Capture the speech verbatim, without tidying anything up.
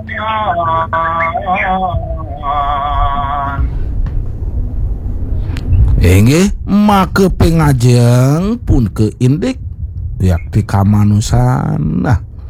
Inggih make pengajian pun ke indik yakti kamanusan. Nah